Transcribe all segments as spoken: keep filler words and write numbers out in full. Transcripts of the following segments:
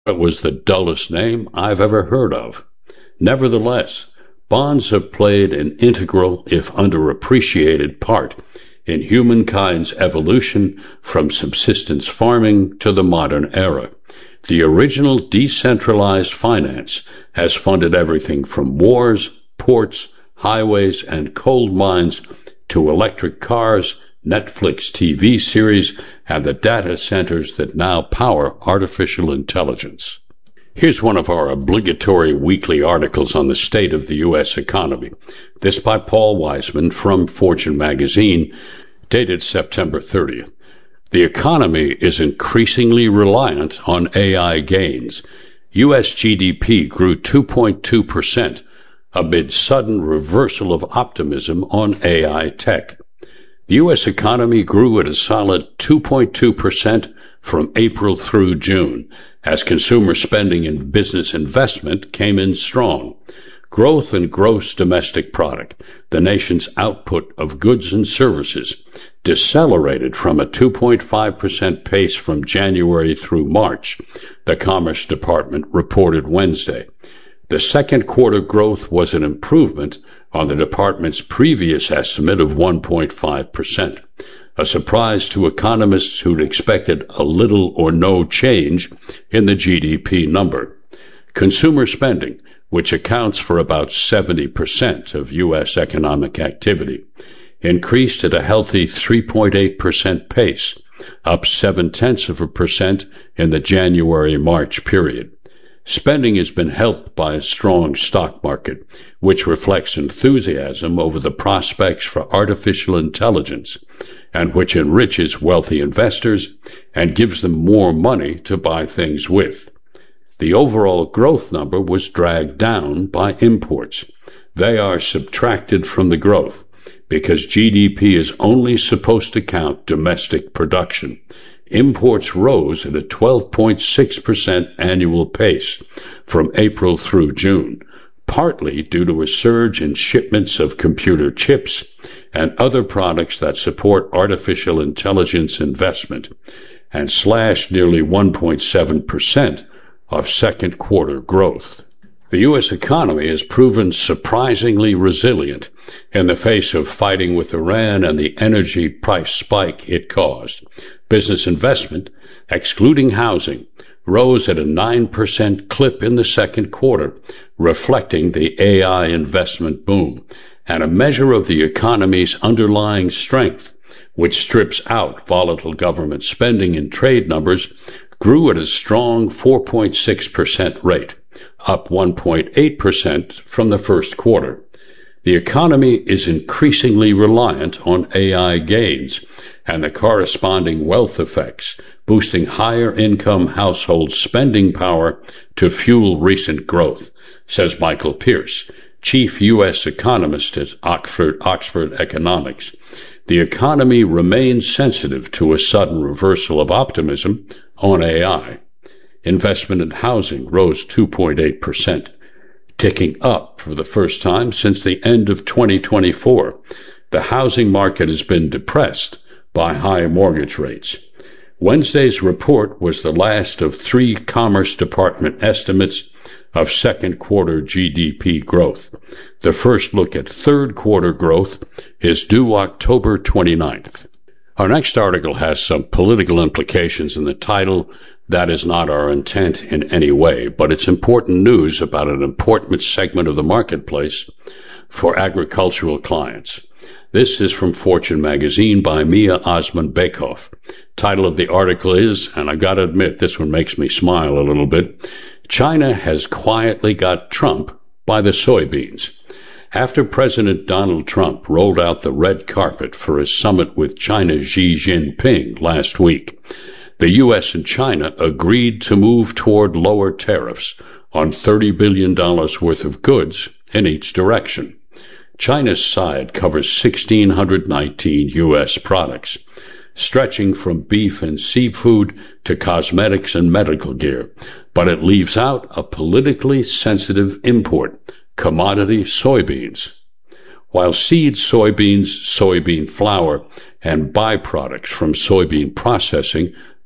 It was the dullest name I've ever heard of. Nevertheless, bonds have played an integral, if underappreciated, part in humankind's evolution from subsistence farming to the modern era. The original decentralized finance has funded everything from wars, ports, highways, and coal mines to electric cars, Netflix T V series, and the data centers that now power artificial intelligence. Here's one of our obligatory weekly articles on the state of the U S economy. This by Paul Wiseman from Fortune magazine, dated September thirtieth. The economy is increasingly reliant on A I gains. U S G D P grew two point two percent amid sudden reversal of optimism on A I tech. The U S economy grew at a solid two point two percent from April through June, as consumer spending and business investment came in strong. Growth in gross domestic product, the nation's output of goods and services, decelerated from a two point five percent pace from January through March, the Commerce Department reported Wednesday. The second quarter growth was an improvement on the department's previous estimate of one point five percent, a surprise to economists who'd expected a little or no change in the G D P number. Consumer spending, which accounts for about seventy percent of U S economic activity, increased at a healthy three point eight percent pace, up seven-tenths of a percent in the January-March period. Spending has been helped by a strong stock market, which reflects enthusiasm over the prospects for artificial intelligence, and which enriches wealthy investors and gives them more money to buy things with. The overall growth number was dragged down by imports. They are subtracted from the growth because G D P is only supposed to count domestic production. Imports rose at a twelve point six percent annual pace from April through June, partly due to a surge in shipments of computer chips and other products that support artificial intelligence investment, and slashed nearly one point seven percent of second quarter growth. The U S economy has proven surprisingly resilient in the face of fighting with Iran and the energy price spike it caused. Business investment, excluding housing, rose at a nine percent clip in the second quarter, reflecting the A I investment boom, and a measure of the economy's underlying strength, which strips out volatile government spending and trade numbers, grew at a strong four point six percent rate, up one point eight percent from the first quarter. The economy is increasingly reliant on A I gains and the corresponding wealth effects, boosting higher income household spending power to fuel recent growth, says Michael Pierce, chief U S economist at Oxford, Oxford Economics. The economy remains sensitive to a sudden reversal of optimism on A I. Investment in housing rose two point eight percent, ticking up for the first time since the end of twenty twenty-four. The housing market has been depressed by high mortgage rates. Wednesday's report was the last of three Commerce Department estimates of second quarter G D P growth. The first look at third quarter growth is due October twenty-ninth. Our next article has some political implications in the title. That is not our intent in any way, but it's important news about an important segment of the marketplace for agricultural clients. This is from Fortune magazine by Mia Osman-Bekoff. Title of the article is, and I gotta admit, this one makes me smile a little bit, China has quietly got Trump by the soybeans. After President Donald Trump rolled out the red carpet for his summit with China's Xi Jinping last week, the U S and China agreed to move toward lower tariffs on thirty billion dollars worth of goods in each direction. China's side covers one thousand six hundred nineteen U S products, stretching from beef and seafood to cosmetics and medical gear, but it leaves out a politically sensitive import, commodity soybeans. While seed soybeans, soybean flour, and byproducts from soybean processing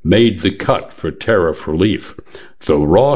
made the cut for tariff relief, though raw